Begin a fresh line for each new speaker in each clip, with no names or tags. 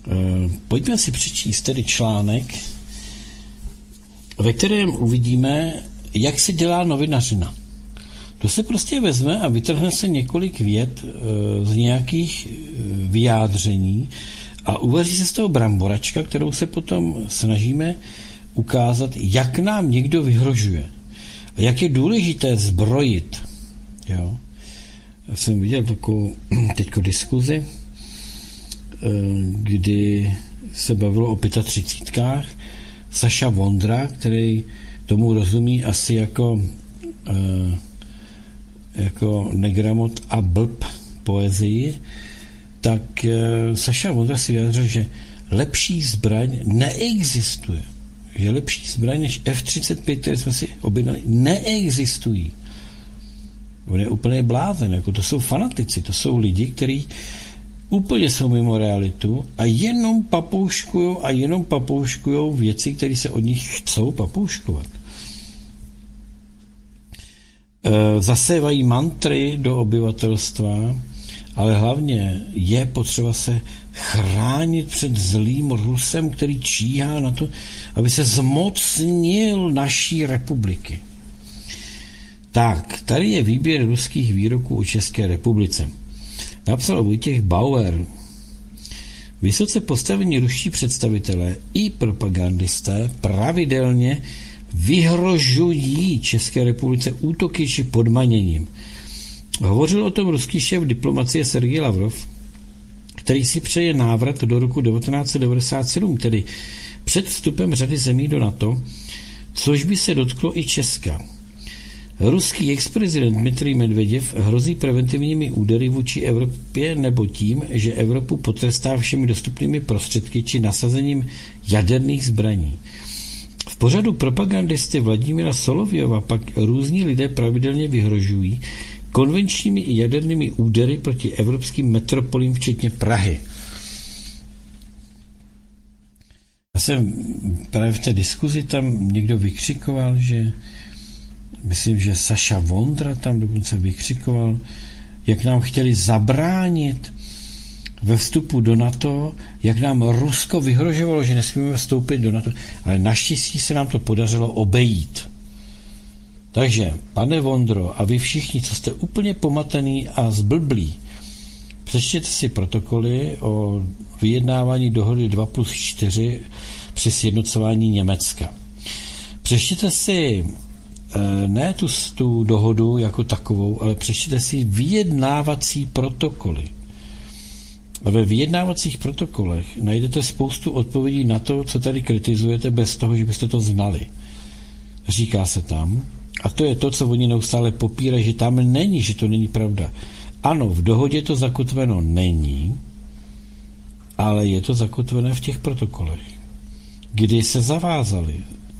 Pojďme si přečíst tedy článek, ve kterém uvidíme, jak se dělá novinařina. To se prostě vezme a vytrhne se několik vět z nějakých vyjádření a uvaří se z toho bramboračka, kterou se potom snažíme ukázat, jak nám někdo vyhrožuje. A jak je důležité zbrojit. Jo? Já jsem viděl takovou teďko diskuzi, kdy se bavilo o 35. Saša Vondra, který tomu rozumí asi jako negramot a blb poezii, tak Saša Vondra si vyjádřil, že lepší zbraň neexistuje. Že lepší zbraň než F-35, které jsme si objednali, neexistují. On je úplně blázen, jako to jsou fanatici, to jsou lidi, kteří úplně jsou mimo realitu a jenom papouškujou věci, které se od nich chcou papouškovat. Zasévají mantry do obyvatelstva, ale hlavně je potřeba se chránit před zlým Rusem, který číhá na to, aby se zmocnil naší republiky. Tak, tady je výběr ruských výroků o České republice. Napsal Vojtěch Bauer. Vysoce postavení ruští představitelé i propagandisté pravidelně vyhrožují České republice útoky či podmaněním. Hovořil o tom ruský šéf diplomacie Sergej Lavrov, který si přeje návrat do roku 1997, tedy před vstupem řady zemí do NATO, což by se dotklo i Česka. Ruský ex-prezident Dmitrij Medveděv hrozí preventivními údery vůči Evropě nebo tím, že Evropu potrestá všemi dostupnými prostředky či nasazením jaderných zbraní. V pořadu propagandisty Vladimíra Solovyova pak různí lidé pravidelně vyhrožují konvenčními i jadernými údery proti evropským metropolím, včetně Prahy. Já jsem právě v té diskuzi tam někdo vykřikoval, že myslím, že Saša Vondra tam dokonce vykřikoval, jak nám chtěli zabránit ve vstupu do NATO, jak nám Rusko vyhrožovalo, že nesmíme vstoupit do NATO, ale naštěstí se nám to podařilo obejít. Takže, pane Vondro, a vy všichni, co jste úplně pomatený a zblblí, přečtěte si protokoly o vyjednávání dohody 2+4 při sjednocování Německa. Přečtěte si ne tu dohodu jako takovou, ale přečtěte si vyjednávací protokoly. A ve vyjednávacích protokolech najdete spoustu odpovědí na to, co tady kritizujete, bez toho, že byste to znali. Říká se tam, a to je to, co oni neustále popírají, že tam není, že to není pravda. Ano, v dohodě to zakotveno není, ale je to zakotvené v těch protokolech, kdy se zavázali.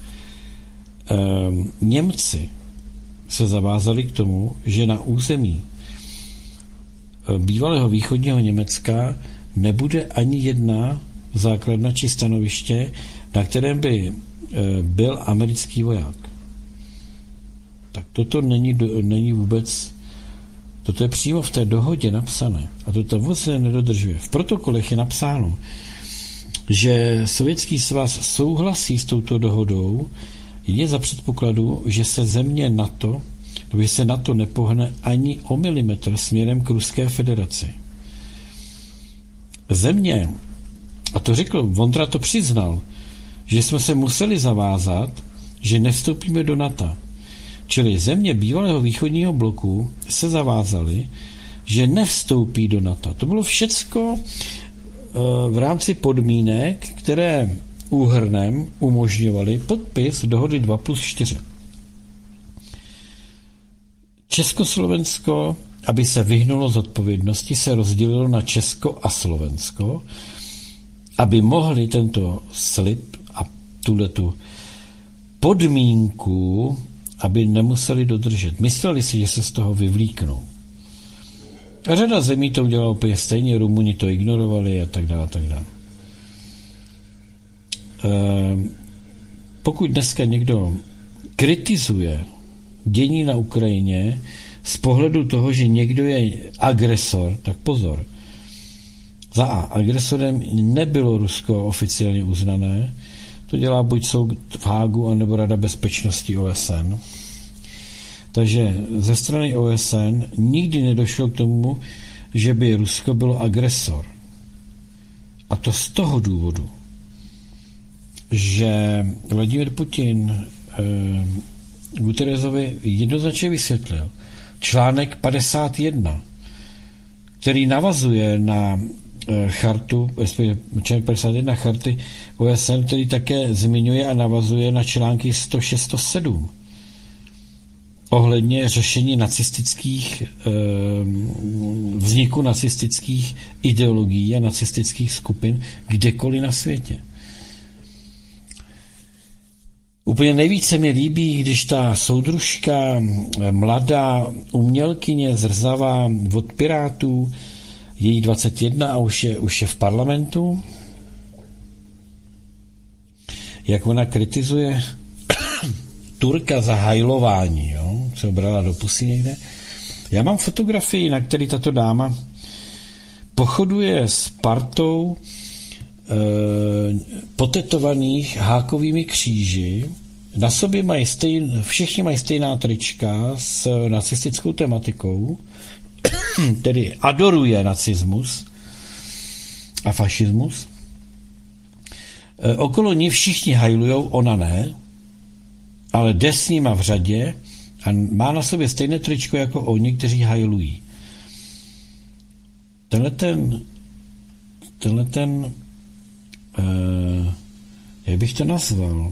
Němci se zavázali k tomu, že na území bývalého východního Německa nebude ani jedna základna či stanoviště, na kterém by byl americký voják. Tak toto není vůbec, toto je přímo v té dohodě napsané a to vůbec se nedodržuje. V protokolech je napsáno, že Sovětský svaz souhlasí s touto dohodou je za předpokladu, že se země NATO, že se NATO nepohne ani o milimetr směrem k Ruské federaci. Země, a to řekl, Vondra to přiznal, že jsme se museli zavázat, že nevstoupíme do NATO. Čili země bývalého východního bloku se zavázaly, že nevstoupí do NATO. To bylo všecko v rámci podmínek, které úhrnem umožňovaly podpis dohody 2+4. Československo, aby se vyhnulo zodpovědnosti, se rozdělilo na Česko a Slovensko, aby mohli tento slib a tuhletu podmínku, aby nemuseli dodržet. Mysleli si, že se z toho vyvlíknou. A řada zemí to udělala úplně stejně, Rumuni to ignorovali a tak dále, a tak dále. Pokud dneska někdo kritizuje dění na Ukrajině z pohledu toho, že někdo je agresor, tak pozor. Za A. Agresorem nebylo Rusko oficiálně uznané, to dělá buď soud v Hágu, anebo Rada bezpečnosti OSN. Takže ze strany OSN nikdy nedošlo k tomu, že by Rusko bylo agresor. A to z toho důvodu, že Vladimír Putin Guterresovi jednoznačně vysvětlil článek 51, který navazuje na chartu, článek 51 charty OSN, který také zmiňuje a navazuje na články 106-107 ohledně řešení nacistických, vzniku nacistických ideologií a nacistických skupin kdekoliv na světě. Úplně nejvíce mi líbí, když ta soudružka, mladá umělkyně zrzavá od Pirátů, její 21 a už je v parlamentu, jak ona kritizuje Turka za hajlování, jo? Se ho brala do pusy někde. Já mám fotografii, na který tato dáma pochoduje s partou potetovaných hákovými kříži. Na sobě všichni mají stejná trička s nacistickou tematikou, tedy adoruje nacismus a fašismus. Okolo ní všichni hajlujou, ona ne, ale jde s nima v řadě a má na sobě stejné tričko jako oni, kteří hajlují. Jak bych to nazval?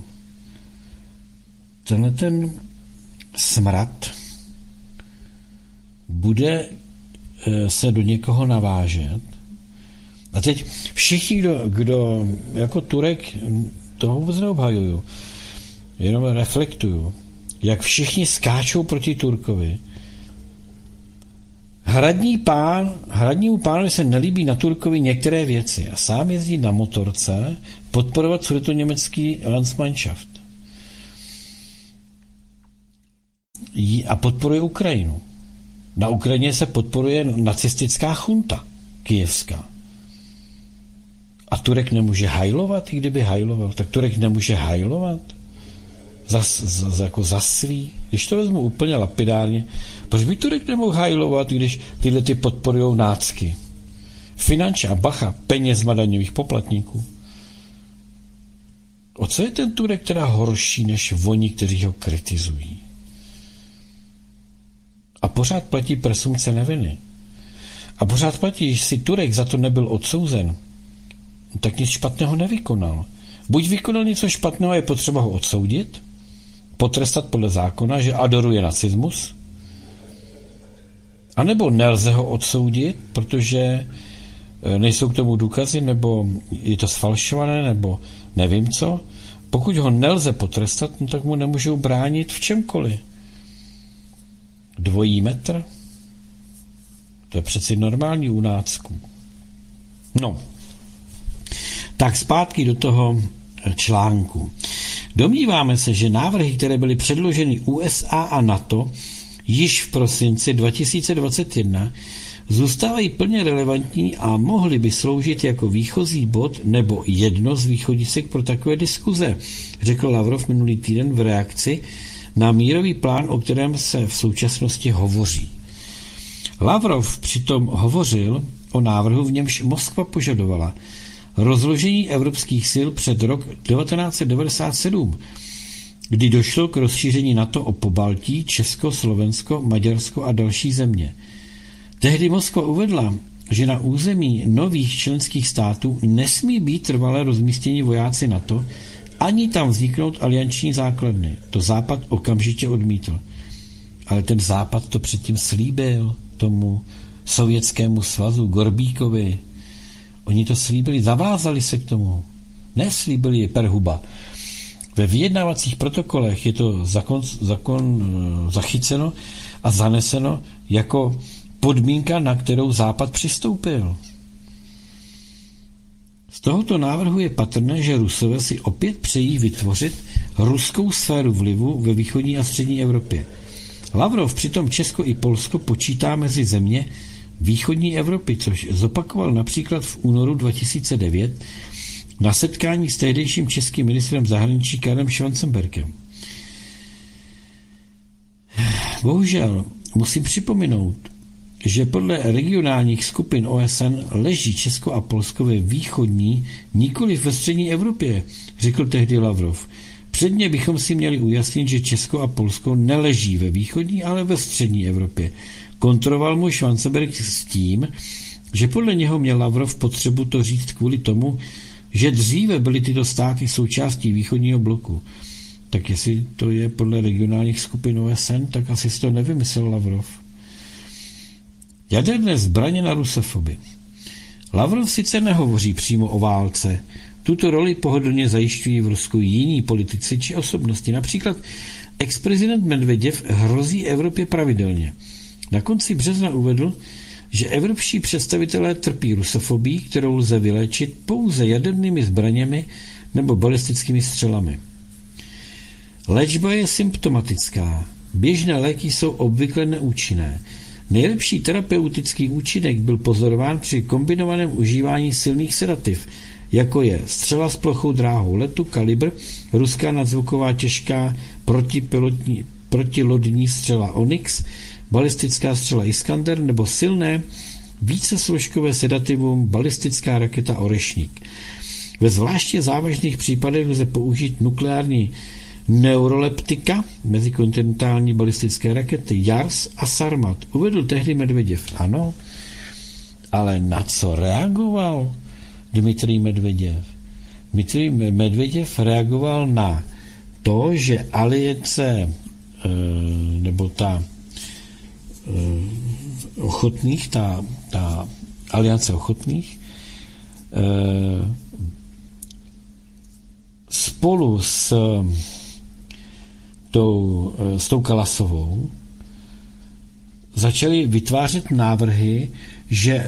Ten smrad bude se do někoho navážet. A teď všichni, kdo jako Turek, toho vůbec neobhajuju, jenom reflektuju, jak všichni skáčou proti Turkovi. Hradnímu pánovi se nelíbí na Turkovi některé věci a sám jezdí na motorce podporovat sudetoněmecký Landsmannschaft. A podporuje Ukrajinu. Na Ukrajině se podporuje nacistická chunta kyjevská. A Turek nemůže hajlovat, i kdyby hajloval, tak Turek nemůže hajlovat jako za svý. Když to vezmu úplně lapidárně, proč by Turek nemohl hajlovat, když tyhle ty podporujou nácky? Finančně a bacha, penězma daňových poplatníků. O co je ten Turek teda horší než oni, kteří ho kritizují? A pořád platí presumpce neviny. A pořád platí, že si Turek za to nebyl odsouzen, tak nic špatného nevykonal. Buď vykonal něco špatného, je potřeba ho odsoudit, potrestat podle zákona, že adoruje nacismus, anebo nelze ho odsoudit, protože nejsou k tomu důkazy, nebo je to sfalšované, nebo nevím co. Pokud ho nelze potrestat, no tak mu nemůžou bránit v čemkoliv. Dvojí metr? To je přeci normální u nácků. No. Tak zpátky do toho článku. Domníváme se, že návrhy, které byly předloženy USA a NATO již v prosinci 2021, zůstávají plně relevantní a mohly by sloužit jako výchozí bod nebo jedno z východisek pro takové diskuze, řekl Lavrov minulý týden v reakci na mírový plán, o kterém se v současnosti hovoří. Lavrov přitom hovořil o návrhu, v němž Moskva požadovala rozložení evropských sil před rok 1997, kdy došlo k rozšíření NATO o Pobaltí, Česko, Slovensko, Maďarsko a další země. Tehdy Moskva uvedla, že na území nových členských států nesmí být trvalé rozmístění vojáci NATO, ani tam vzniknout alianční základny. To Západ okamžitě odmítl. Ale ten Západ to předtím slíbil tomu Sovětskému svazu, Gorbíkovi. Oni to slíbili, zavázali se k tomu. Neslíbili je perhuba. Ve vyjednávacích protokolech je to zakon zachyceno a zaneseno jako podmínka, na kterou Západ přistoupil. Z tohoto návrhu je patrné, že Rusové si opět přejí vytvořit ruskou sféru vlivu ve východní a střední Evropě. Lavrov přitom Česko i Polsko počítá mezi země, východní Evropy, což zopakoval například v únoru 2009 na setkání s tehdejším českým ministrem zahraničí Karlem Schwarzenbergem. Bohužel musím připomenout, že podle regionálních skupin OSN leží Česko a Polsko ve východní, nikoli ve střední Evropě, řekl tehdy Lavrov. Předně bychom si měli ujasnit, že Česko a Polsko neleží ve východní, ale ve střední Evropě. Kontroval mu Schwarzenberg s tím, že podle něho měl Lavrov potřebu to říct kvůli tomu, že dříve byly tyto státy součástí východního bloku. Tak jestli to je podle regionálních skupin OSN, tak asi si to nevymyslel Lavrov. Jaderné zbraně na rusofoby. Lavrov sice nehovoří přímo o válce. Tuto roli pohodlně zajišťují v Rusku jiní politici či osobnosti. Například ex-prezident Medveděv hrozí Evropě pravidelně. Na konci března uvedl, že evropští představitelé trpí rusofobii, kterou lze vyléčit pouze jadernými zbraněmi nebo balistickými střelami. Léčba je symptomatická. Běžné léky jsou obvykle neúčinné. Nejlepší terapeutický účinek byl pozorován při kombinovaném užívání silných sedativ, jako je střela s plochou dráhou letu Kalibr, ruská nadzvuková těžká protilodní střela Onyx, balistická střela Iskander nebo silné vícesložkové sedativum balistická raketa Orešník. Ve zvláště závažných případech lze použít nukleární neuroleptika, mezikontinentální balistické rakety JARS a Sarmat. Uvedl tehdy Medveděv. Ano, ale na co reagoval Dmitrij Medveděv? Dmitrij Medveděv reagoval na to, že aliance nebo ta ochotných, ta aliance ochotných spolu s tou Kalasovou začali vytvářet návrhy, že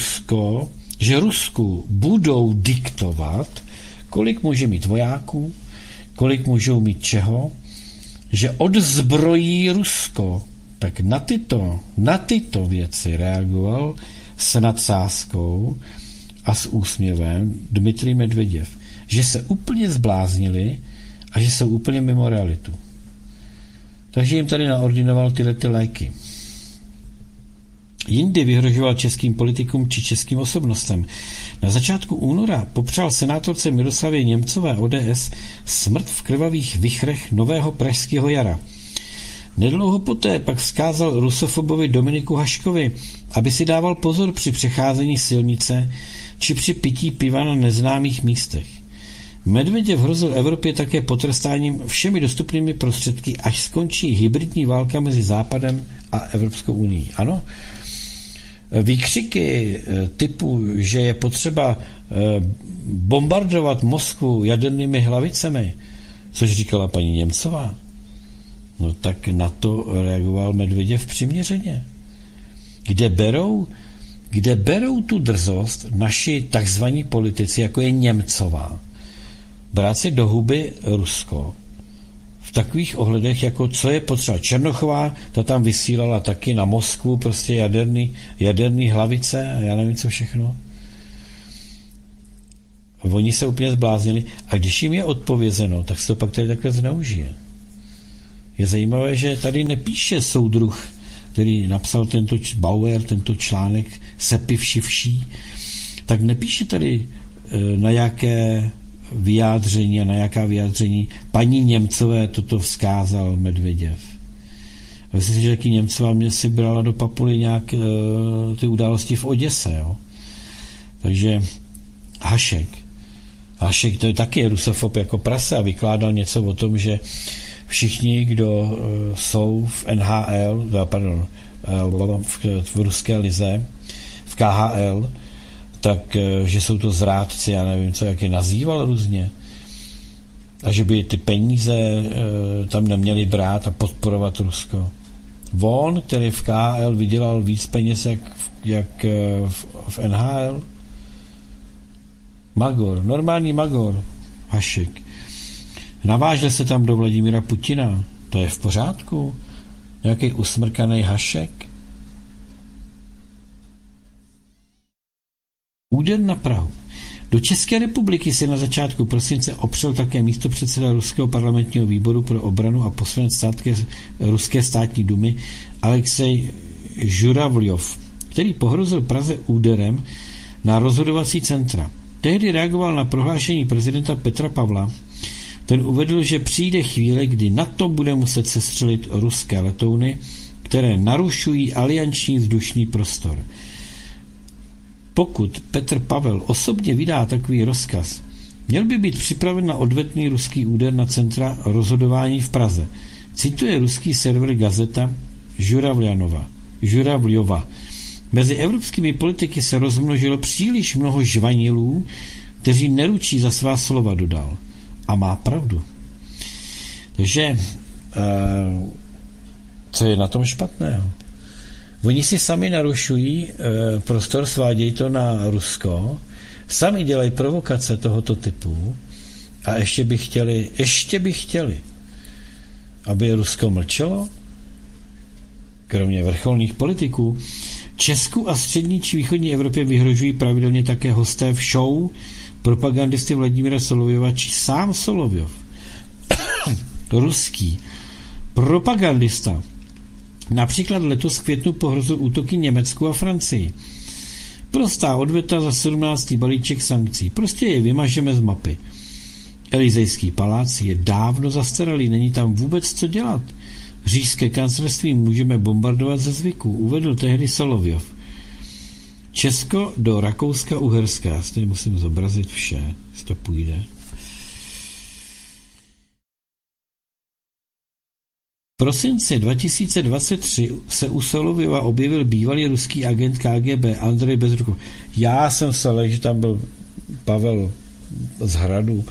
Rusku budou diktovat, kolik může mít vojáků, kolik můžou mít čeho, že odzbrojí Rusko. Tak na tyto věci reagoval s nadsázkou a s úsměvem Dmitrij Medveděv, že se úplně zbláznili a že jsou úplně mimo realitu. Takže jim tady naordinoval tyhle léky. Jindy vyhrožoval českým politikům či českým osobnostem. Na začátku února popřál senátorce Miroslavě Němcové ODS smrt v krvavých vichrech nového pražského jara. Nedlouho poté pak vzkázal rusofobovi Dominiku Haškovi, aby si dával pozor při přecházení silnice či při pití piva na neznámých místech. Medveděv hrozil Evropě také potrestáním všemi dostupnými prostředky, až skončí hybridní válka mezi Západem a Evropskou unií. Ano, výkřiky typu, že je potřeba bombardovat Moskvu jadernými hlavicemi, což říkala paní Němcová, no tak na to reagoval Medveděv přiměřeně. Kde berou tu drzost naši takzvaní politici, jako je Němcová, brát si do huby Rusko v takových ohledech, jako co je potřeba. Černochová, ta tam vysílala taky na Moskvu prostě jaderný hlavice a já nevím co všechno. Oni se úplně zbláznili a když jim je odpovězeno, tak se to pak tady takhle zneužije. Je zajímavé, že tady nepíše soudruh, který napsal tento článek sepivšivší, tak nepíše tady na jaké vyjádření a na jaká vyjádření paní Němcové toto vzkázal Medveděv. Myslím si, že taky Němcová mě si brala do papuly nějak ty události v Oděse. Jo? Takže Hašek to je taky rusofob jako prase a vykládal něco o tom, že všichni, kdo jsou v NHL, v ruské lize, v KHL, tak, že jsou to zrádci, já nevím, co, jak je nazýval různě. A že by ty peníze tam neměli brát a podporovat Rusko. On, který v KHL vydělal víc peněz, jak v NHL. Magor, normální Magor, Hašek. Navážel se tam do Vladimíra Putina. To je v pořádku? Nějaký usmrkaný Hašek? Úder na Prahu. Do České republiky se na začátku prosince opřel také místopředseda Ruského parlamentního výboru pro obranu a poslanec Ruské státní dumy Alexej Žuravljov, který pohrozil Praze úderem na rozhodovací centra. Tehdy reagoval na prohlášení prezidenta Petra Pavla. Ten uvedl, že přijde chvíle, kdy NATO bude muset sestřelit ruské letouny, které narušují alianční vzdušný prostor. Pokud Petr Pavel osobně vydá takový rozkaz, měl by být připraven na odvetný ruský úder na centra rozhodování v Praze. Cituje ruský server Gazeta Žuravljova. Mezi evropskými politiky se rozmnožilo příliš mnoho žvanilů, kteří neručí za svá slova, dodal. A má pravdu. Takže co je na tom špatného? Oni si sami narušují prostor, svádějí to na Rusko, sami dělají provokace tohoto typu a ještě by chtěli, aby Rusko mlčelo, kromě vrcholných politiků. Česku a střední či východní Evropě vyhrožují pravidelně také hosté v show propagandisty Vladimíra Solovjova či sám Solovjov. Ruský propagandista například letos v květnu pohrozil útoky Německu a Francii. Prostá odveta za 17. balíček sankcí. Prostě je vymažeme z mapy. Elizejský palác je dávno zastaralý, není tam vůbec co dělat. Říšské kancelářství můžeme bombardovat ze zvyku, uvedl tehdy Solovjov. Česko do Rakouska-Uherska. Já si musím zobrazit vše, jestli to půjde. V prosinci 2023 se u Solovjova objevil bývalý ruský agent KGB Andrej Bezrukov. Já jsem se že tam byl Pavel z Hradu.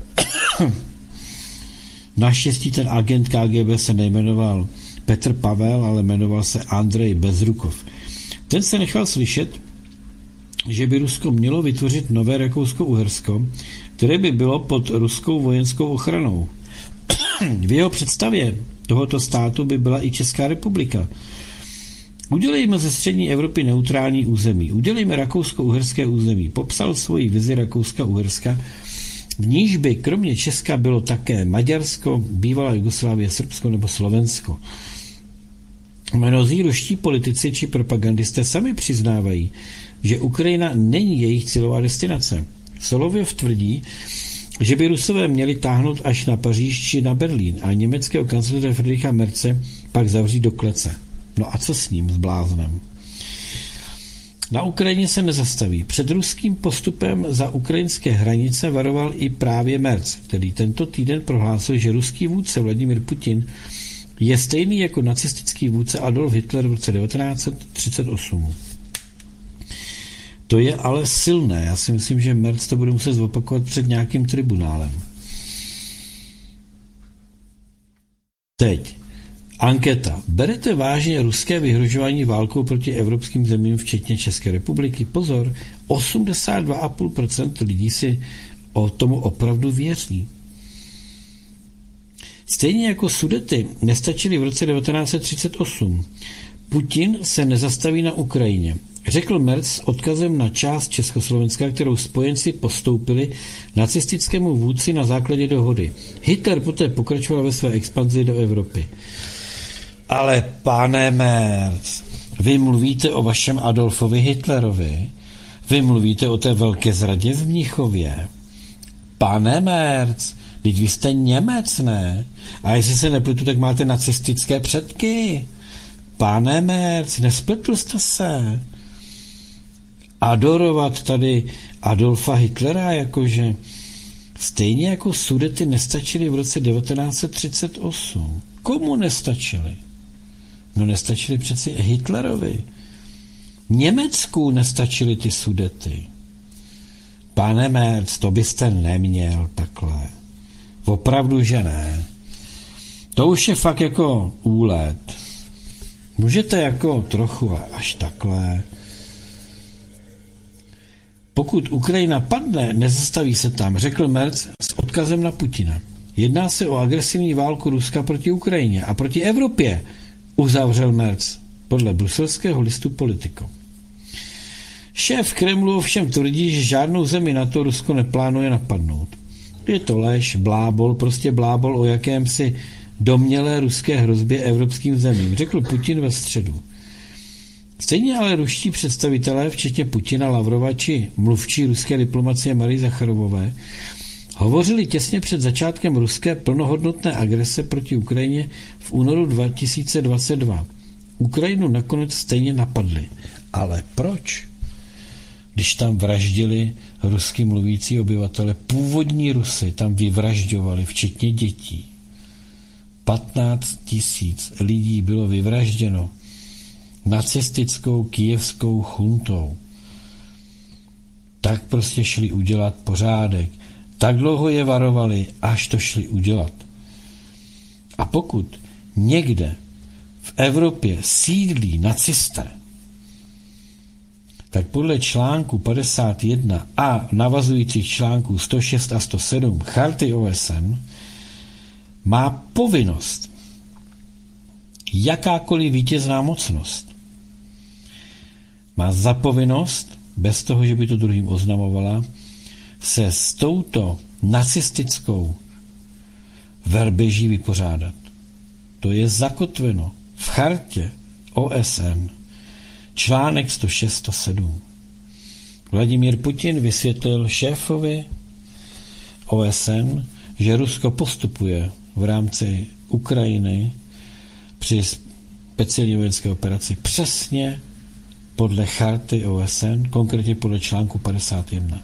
Naštěstí ten agent KGB se nejmenoval Petr Pavel, ale jmenoval se Andrej Bezrukov. Ten se nechal slyšet, že by Rusko mělo vytvořit nové Rakousko-Uhersko, které by bylo pod ruskou vojenskou ochranou. V jeho představě tohoto státu by byla i Česká republika. Udělejme ze střední Evropy neutrální území. Udělejme Rakousko-Uherské území. Popsal svoji vizi Rakouska-Uherska, v níž by kromě Česka bylo také Maďarsko, bývalá Jugoslávie, Srbsko nebo Slovensko. Mnozí ruští politici či propagandisté sami přiznávají, že Ukrajina není jejich cílová destinace. Solovjov tvrdí, že by Rusové měli táhnout až na Paříž či na Berlín a německého kancléře Friedricha Merze pak zavřít do klece. No a co s ním, s bláznem? Na Ukrajině se nezastaví. Před ruským postupem za ukrajinské hranice varoval i právě Merz, který tento týden prohlásil, že ruský vůdce Vladimír Putin je stejný jako nacistický vůdce Adolf Hitler v roce 1938. To je ale silné. Já si myslím, že Merz to bude muset zopakovat před nějakým tribunálem. Teď. Anketa. Berete vážně ruské vyhrožování válkou proti evropským zemím, včetně České republiky? Pozor, 82,5% lidí si o tomu opravdu věří. Stejně jako Sudety nestačili v roce 1938. Putin se nezastaví na Ukrajině. Řekl Merz s odkazem na část Československa, kterou spojenci postoupili nacistickému vůdci na základě dohody. Hitler poté pokračoval ve své expanzi do Evropy. Ale pane Merz, vy mluvíte o vašem Adolfovi Hitlerovi? Vy mluvíte o té velké zradě v Mnichově? Pane Merz, teď vy jste Němec, ne? A jestli se nepletu, tak máte nacistické předky. Pane Merz, nespletl jste se? Adorovat tady Adolfa Hitlera, jakože stejně jako Sudety nestačily v roce 1938. Komu nestačily? No nestačily přeci Hitlerovi. Německu nestačily ty Sudety. Pane Merz, to byste neměl takhle. Opravdu, že ne. To už je fakt jako úlet. Můžete jako trochu až takhle. Pokud Ukrajina padne, nezastaví se tam, řekl Merz s odkazem na Putina. Jedná se o agresivní válku Ruska proti Ukrajině a proti Evropě, uzavřel Merz podle bruselského listu Politico. Šéf Kremlu ovšem tvrdí, že žádnou zemi na to Rusko neplánuje napadnout. Je to lež, blábol, prostě blábol o jakémsi domnělé ruské hrozbě evropským zemím, řekl Putin ve středu. Stejně ale ruští představitelé, včetně Putina, Lavrova či mluvčí ruské diplomacie Marie Zacharovové, hovořili těsně před začátkem ruské plnohodnotné agrese proti Ukrajině v únoru 2022. Ukrajinu nakonec stejně napadli. Ale proč? Když tam vraždili rusky mluvící obyvatele, původní Rusy tam vyvražďovali, včetně dětí. 15 000 lidí bylo vyvražděno nacistickou kyjevskou chuntou. Tak prostě šli udělat pořádek. Tak dlouho je varovali, až to šli udělat. A pokud někde v Evropě sídlí nacisté, tak podle článku 51 a navazujících článků 106 a 107 Charty OSN má povinnost jakákoliv vítězná mocnost má zapovinnost, bez toho, že by to druhým oznamovala, se s touto nacistickou verbeží vypořádat. To je zakotveno v chartě OSN, článek 106-107. Vladimír Putin vysvětlil šéfovi OSN, že Rusko postupuje v rámci Ukrajiny při speciální vojenské operaci přesně podle charty OSN, konkrétně podle článku 51.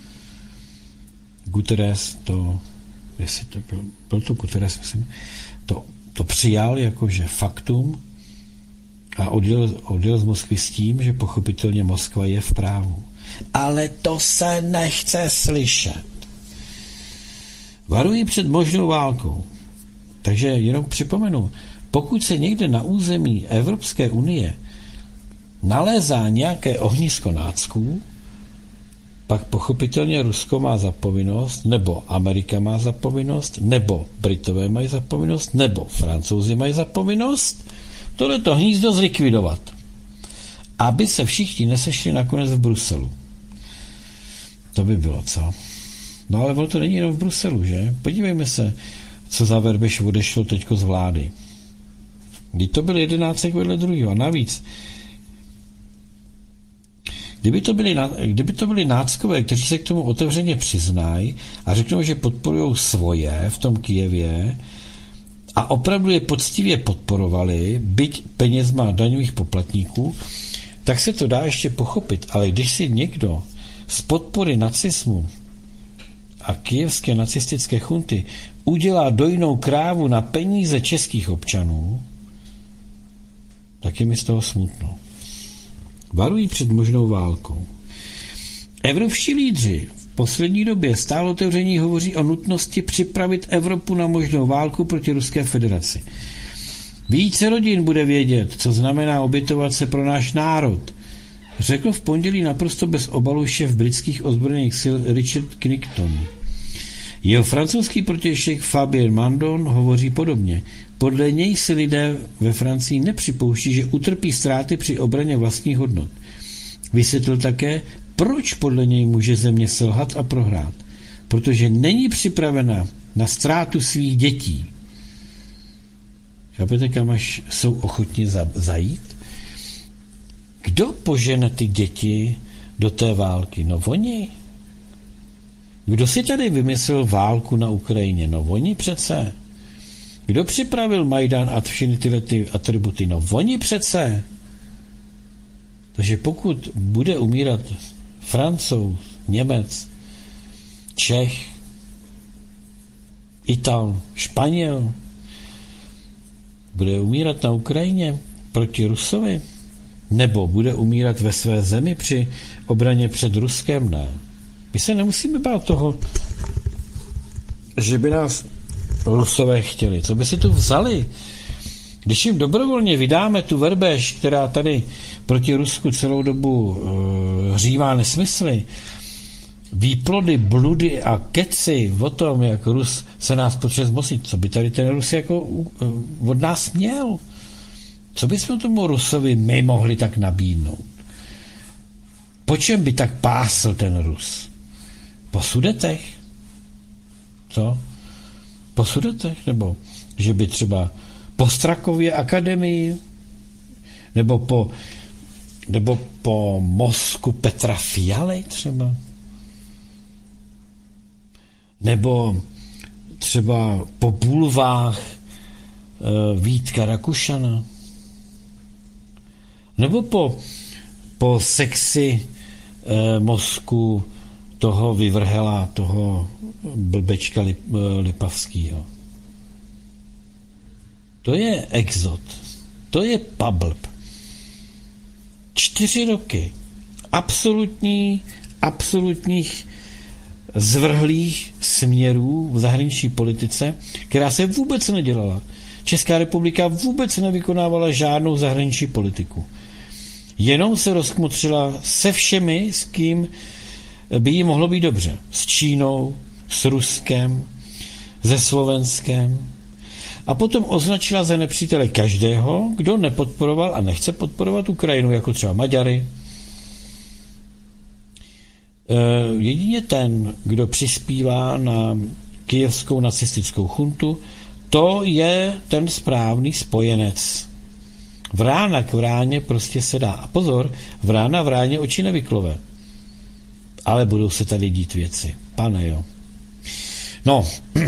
Guterres to, jestli to byl to Guterres, myslím, to přijal jakože faktum a odjel z Moskvy s tím, že pochopitelně Moskva je v právu. Ale to se nechce slyšet. Varují před možnou válkou. Takže jenom připomenu, pokud se někde na území Evropské unie nalézá nějaké ohnisko nácků, pak pochopitelně Rusko má za povinnost, nebo Amerika má za povinnost, nebo Britové mají za povinnost, nebo Francouzi mají za povinnost tohleto hnízdo zlikvidovat, aby se všichni nesešli nakonec v Bruselu. To by bylo, co? No ale ono to není jenom v Bruselu, že? Podívejme se, co za Verbiš odešlo teďko z vlády. Když to byl 11 vedle druhého. A navíc, kdyby to byli náckové, kteří se k tomu otevřeně přiznají a řeknou, že podporují svoje v tom Kyjevě a opravdu je poctivě podporovali, byť penězma daňových poplatníků, tak se to dá ještě pochopit. Ale když si někdo z podpory nacismu a kyjevské nacistické chunty udělá dojnou krávu na peníze českých občanů, tak je mi z toho smutno. Varují před možnou válkou. Evropští lídři v poslední době stále otevření hovoří o nutnosti připravit Evropu na možnou válku proti Ruské federaci. Více rodin bude vědět, co znamená obětovat se pro náš národ, řekl v pondělí naprosto bez obalu šéf britských ozbrojených sil Richard Crichton. Jeho francouzský protějšek Fabien Mandon hovoří podobně. Podle něj si lidé ve Francii nepřipouští, že utrpí ztráty při obraně vlastních hodnot. Vysvětlil také, proč podle něj může země selhat a prohrát. Protože není připravena na ztrátu svých dětí. Chápete, kam až jsou ochotni zajít? Kdo požene ty děti do té války? No oni. Kdo si tady vymyslel válku na Ukrajině? No oni přece. Kdo připravil Majdan a všechny tyhle ty atributy? No oni přece. Takže pokud bude umírat Francouz, Němec, Čech, Ital, Španěl, bude umírat na Ukrajině proti Rusovi? Nebo bude umírat ve své zemi při obraně před Ruskem? Ne. My se nemusíme bát toho, že by nás Rusové chtěli. Co by si tu vzali? Když jim dobrovolně vydáme tu verbež, která tady proti Rusku celou dobu hřívá nesmysly, výplody, bludy a keci o tom, jak Rus se nás potřebuje zmocnit, co by tady ten Rus jako od nás měl? Co bychom tomu Rusovi my mohli tak nabídnout? Po čem by tak pásl ten Rus? Po Sudetech? Co? Po Sudetech? Nebo že by třeba po Strakově akademii? Nebo po mozku Petra Fialy třeba? Nebo třeba po bulvách Vítka Rakušana? Nebo po sexy mozku toho vyvrhela, toho blbečka Lipavskýho? To je exot. To je pablb. 4 roky absolutních zvrhlých směrů v zahraniční politice, která se vůbec nedělala. Česká republika vůbec nevykonávala žádnou zahraniční politiku. Jenom se rozkmotřila se všemi, s kým by jí mohlo být dobře. S Čínou, s Ruskem, se Slovenskem. A potom označila za nepřítele každého, kdo nepodporoval a nechce podporovat Ukrajinu, jako třeba Maďary. Jedině ten, kdo přispívá na kyjevskou nacistickou chuntu, to je ten správný spojenec. Vrána k vráně prostě se dá. A pozor, vrána vráně oči nevyklove. Ale budou se tady dít věci. Pane jo. No,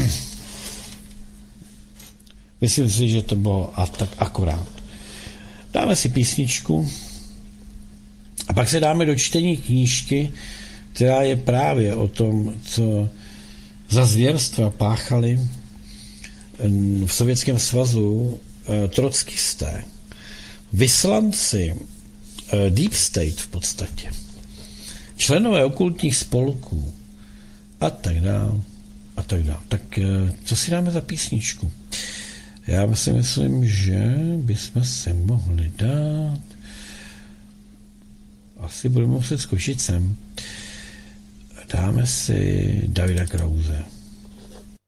myslím si, že to bylo tak akorát. Dáme si písničku a pak se dáme do čtení knížky, která je právě o tom, co za zvěrstva páchali v Sovětském svazu trockisté. Vyslanci Deep State v podstatě. Členové okultních spolků a tak dále. A tak dále. Tak co si dáme za písničku? Já si myslím, že bychom se mohli dát. Asi budeme muset skočit sem. Dáme si Davida Krause.